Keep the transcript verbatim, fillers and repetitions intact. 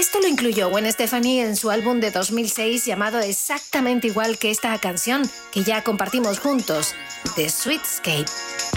Esto lo incluyó Gwen Stefani en su álbum de dos mil seis llamado exactamente igual que esta canción que ya compartimos juntos, The Sweetscape.